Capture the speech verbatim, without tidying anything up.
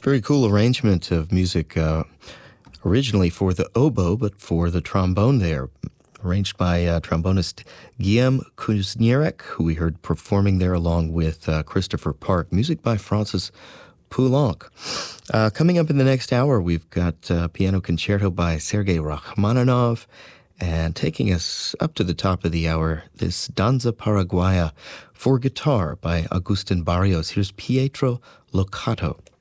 Very cool arrangement of music, uh, originally for the oboe, but for the trombone there. Arranged by uh, trombonist Guillaume Kuzniarek, who we heard performing there along with uh, Christopher Park. Music by Francis Poulenc. Uh, coming up in the next hour, we've got uh, piano concerto by Sergei Rachmaninoff. And taking us up to the top of the hour, this Danza Paraguaya for guitar by Agustin Barrios. Here's Pietro Locato.